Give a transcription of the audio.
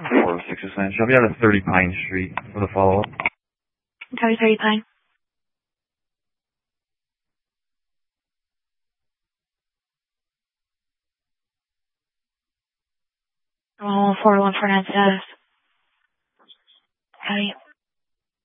406 is fine. She'll be out of 30 Pine Street for the follow-up. Copy 30 Pine. Oh, 41449 status. Copy.